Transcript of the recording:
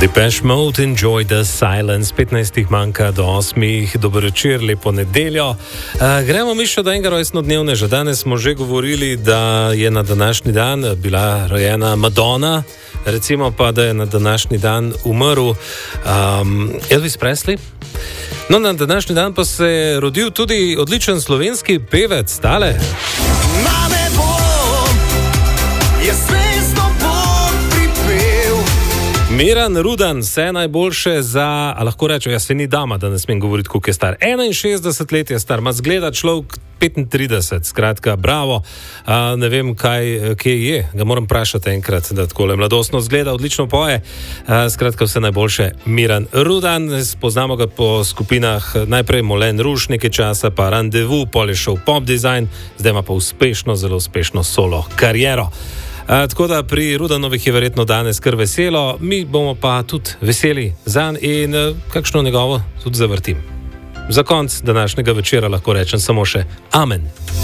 Depeche Mode, Enjoy the Silence, 15 manjka do 8, dober večer, lepo nedeljo. Gremo mi še do enega rojstnodnevneža. Danes smo že govorili, da je na današnji dan bila rojena Madonna, recimo pa, da je na današnji dan umrl Elvis Presley. No, na današnji dan pa se je rodil tudi odličen slovenski pevec, tale. Na nebo je zvezdo Bog pripel. Miran Rudan, vse najboljše za, a lahko rečem, jaz se ni dama, da ne smem govoriti, koliko je star. 61 let je star, ma zgleda človek 35, skratka, bravo. Ne vem, kje je, ga moram vprašati enkrat, da takole mladostno zgleda, odlično poje. Skratka, vse najboljše, Miran Rudan. Poznamo ga po skupinah najprej Molen Rouge nekaj časa, pa Rendezvous, pol je šel Pop Design, zdaj ima pa uspešno, zelo uspešno solo kariero. Tako da pri Rudanovih je verjetno danes kar veselo, mi bomo pa tudi veseli zanj in kakšno njegovo tudi zavrtim. Za konc današnjega večera lahko rečem samo še amen.